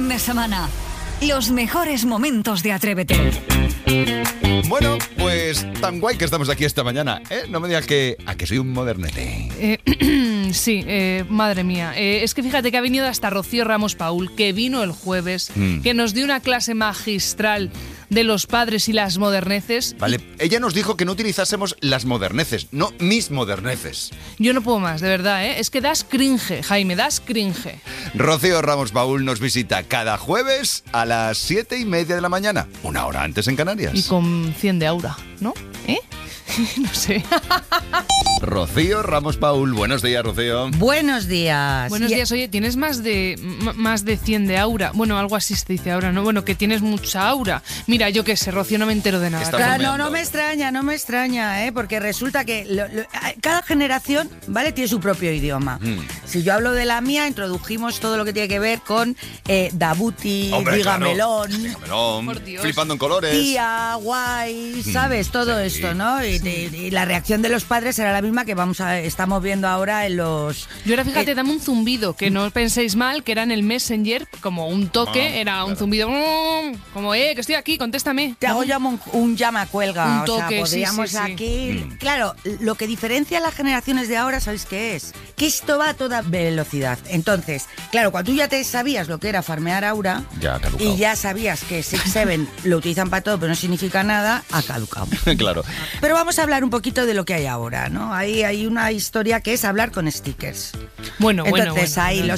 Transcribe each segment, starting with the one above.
fin de semana. Los mejores momentos de Atrévete. Bueno, pues tan guay que estamos aquí esta mañana, ¿eh? No me digas que soy un modernete. Sí, madre mía. Es que fíjate que ha venido hasta Rocío Ramos Paul, que vino el jueves, que nos dio una clase magistral de los padres y las moderneces. Vale, ella nos dijo que no utilizásemos las moderneces, no mis moderneces. Yo no puedo más, de verdad, ¿eh? Es que das cringe, Jaime, das cringe. Rocío Ramos Paul nos visita cada jueves a las 7:30 de la mañana, una hora antes en Canarias. Y con 100 de aura, ¿no? ¿Eh? No sé. Rocío Ramos Paul, buenos días, Rocío. Buenos días. Buenos días, oye, ¿tienes más de 100 de aura? Bueno, algo así se dice ahora, ¿no? Bueno, que tienes mucha aura. Mira, yo qué sé, Rocío, no me entero de nada. Claro, no me extraña, ¿eh? Porque resulta que cada generación, ¿vale? Tiene su propio idioma. Si yo hablo de la mía, introdujimos todo lo que tiene que ver con Dabuti, Dígamelón, flipando en colores. Tía, guay, ¿sabes? Todo esto, ¿no? Y la reacción de los padres era la misma que estamos viendo ahora en los... Yo ahora, fíjate, dame un zumbido, que no penséis mal, que era en el Messenger, como un toque, era un zumbido, como, que estoy aquí, contéstame. Te hago ya un llama cuelga. Un toque, o sea, podríamos aquí... Claro, lo que diferencia a las generaciones de ahora, ¿sabéis qué es? Que esto va a toda velocidad. Entonces, claro, cuando tú ya te sabías lo que era farmear aura, y ya sabías que 6-7 lo utilizan para todo, pero no significa nada, ha caducado. Claro. Pero vamos a hablar un poquito de lo que hay ahora, ¿no? Hay una historia que es hablar con stickers. Entonces,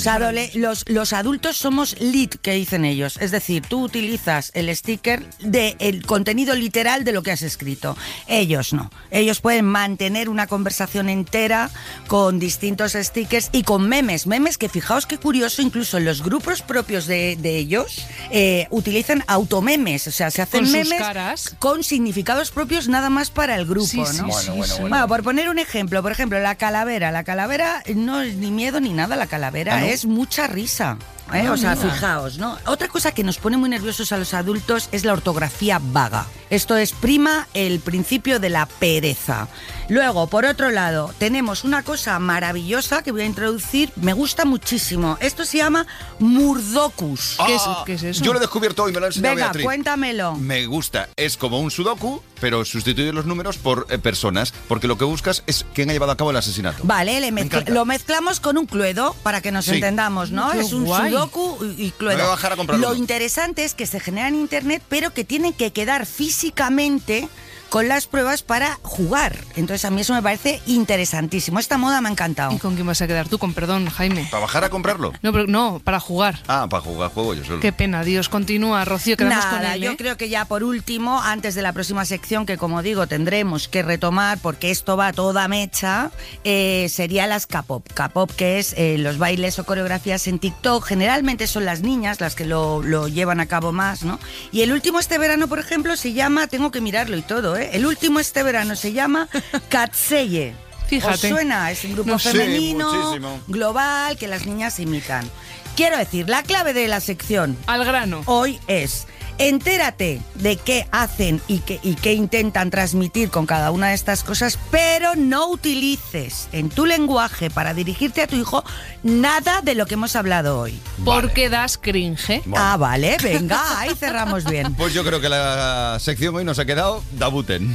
los adultos somos lit, que dicen ellos. Es decir, tú utilizas el sticker del contenido literal de lo que has escrito. Ellos no. Ellos pueden mantener una conversación entera con distintos stickers y con memes. Memes que, fijaos qué curioso, incluso en los grupos propios de ellos utilizan automemes. O sea, se hacen con memes con significados propios nada más para el grupo, ¿no? Bueno, por poner un ejemplo, la calavera. La calavera no es ni miedo ni nada, la calavera es mucha risa. O sea, fijaos, ¿no? Otra cosa que nos pone muy nerviosos a los adultos es la ortografía vaga. Esto exprima el principio de la pereza. Luego, por otro lado, tenemos una cosa maravillosa que voy a introducir, me gusta muchísimo. Esto se llama Murdocus. ¿Qué es eso? Yo lo he descubierto hoy, me lo ha enseñado Beatriz. Venga, cuéntamelo. Me gusta. Es como un sudoku, pero sustituye los números por personas, porque lo que buscas es quién ha llevado a cabo el asesinato. Vale, lo mezclamos con un Cluedo para que nos entendamos, ¿no? Es un sudoku y Cluedo. Me voy a bajar a comprarlo. Lo interesante es que se genera en internet, pero que tienen que quedar físicamente con las pruebas para jugar. Entonces a mí eso me parece interesantísimo. Esta moda me ha encantado. ¿Y con quién vas a quedar tú? Con perdón, Jaime. ¿Para bajar a comprarlo? No, para jugar. Para jugar, juego yo solo. Qué pena, Dios. Continúa, Rocío, quedamos con él, ¿eh? Yo creo que ya por último, antes de la próxima sección, que como digo, tendremos que retomar, porque esto va a toda mecha, sería las K-pop. K-pop, que es los bailes o coreografías en TikTok. Generalmente son las niñas las que lo llevan a cabo más, ¿no? Y el último este verano, por ejemplo, se llama, tengo que mirarlo y todo, El último este verano se llama Katseye. Fíjate. ¿Os suena? Es un grupo femenino, global, que las niñas imitan. Quiero decir, la clave de la sección al grano hoy es: entérate de qué hacen y qué intentan transmitir con cada una de estas cosas, pero no utilices en tu lenguaje para dirigirte a tu hijo nada de lo que hemos hablado hoy. Porque das cringe. Vale, venga, ahí cerramos bien. Pues yo creo que la sección hoy nos ha quedado Dabuten.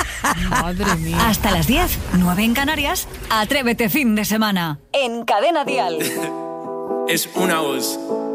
Madre mía. Hasta las 10, 9 en Canarias, Atrévete fin de semana. En Cadena Dial. Es una voz.